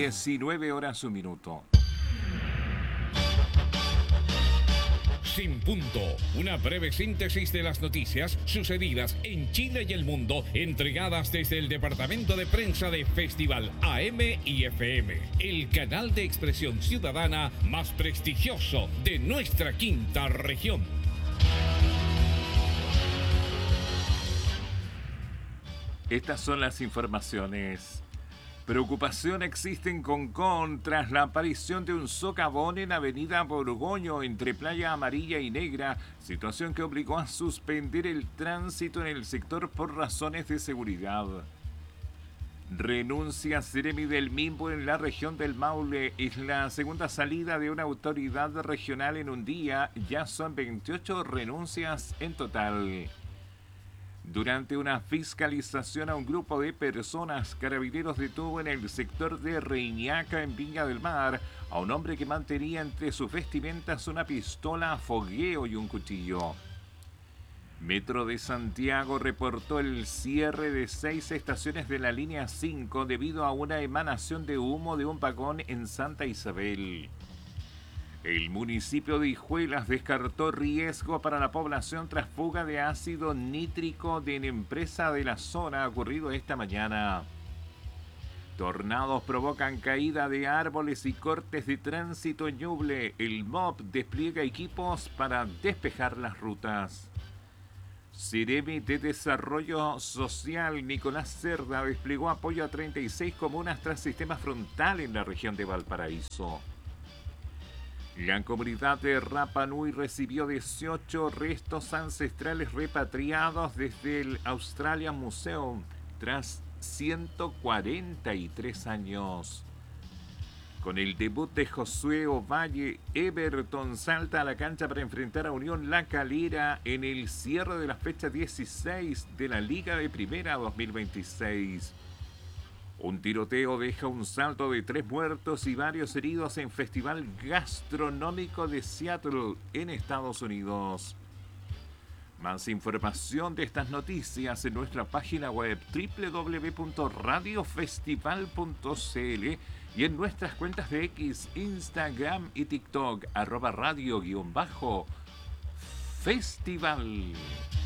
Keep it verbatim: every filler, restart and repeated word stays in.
diecinueve horas un minuto. Sin Punto, una breve síntesis de las noticias sucedidas en Chile y el mundo, entregadas desde el departamento de prensa de Festival A M y F M, el canal de expresión ciudadana más prestigioso de nuestra quinta región. Estas son las informaciones. Preocupación existe en Concón tras la aparición de un socavón en Avenida Borgoño entre Playa Amarilla y Negra, situación que obligó a suspender el tránsito en el sector por razones de seguridad. Renuncia Seremi del Mimbo en la región del Maule. Es la segunda salida de una autoridad regional en un día. Ya son veintiocho renuncias en total. Durante una fiscalización a un grupo de personas, Carabineros detuvo en el sector de Reñaca, en Viña del Mar, a un hombre que mantenía entre sus vestimentas una pistola a fogueo y un cuchillo. Metro de Santiago reportó el cierre de seis estaciones de la línea cinco debido a una emanación de humo de un vagón en Santa Isabel. El municipio de Hijuelas descartó riesgo para la población tras fuga de ácido nítrico de una empresa de la zona ocurrido esta mañana. Tornados provocan caída de árboles y cortes de tránsito en Ñuble. El M O P despliega equipos para despejar las rutas. Seremi de Desarrollo Social Nicolás Cerda desplegó apoyo a treinta y seis comunas tras sistema frontal en la región de Valparaíso. La comunidad de Rapa Nui recibió dieciocho restos ancestrales repatriados desde el Australian Museum tras ciento cuarenta y tres años. Con el debut de Josué Ovalle, Everton salta a la cancha para enfrentar a Unión La Calera en el cierre de la fecha dieciséis de la Liga de Primera dos mil veintiséis. Un tiroteo deja un saldo de tres muertos y varios heridos en Festival Gastronómico de Seattle, en Estados Unidos. Más información de estas noticias en nuestra página web doble u doble u doble u punto radio festival punto c l y en nuestras cuentas de X, Instagram y TikTok, arroba radio guión bajo festival.